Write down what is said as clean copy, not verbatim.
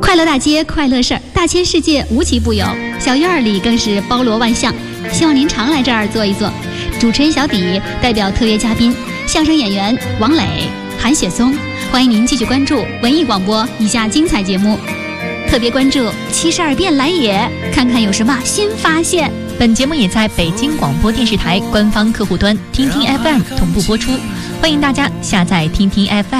快乐大街，快乐事儿，大千世界无奇不有，小院儿里更是包罗万象。希望您常来这儿坐一坐。主持人小底代表特约嘉宾相声演员王磊、韩雪松，欢迎您继续关注文艺广播以下精彩节目。特别关注72变来也，看看有什么新发现。 本节目也在北京广播电视台官方客户端听听 FM 同步播出，欢迎大家下载听听 FM。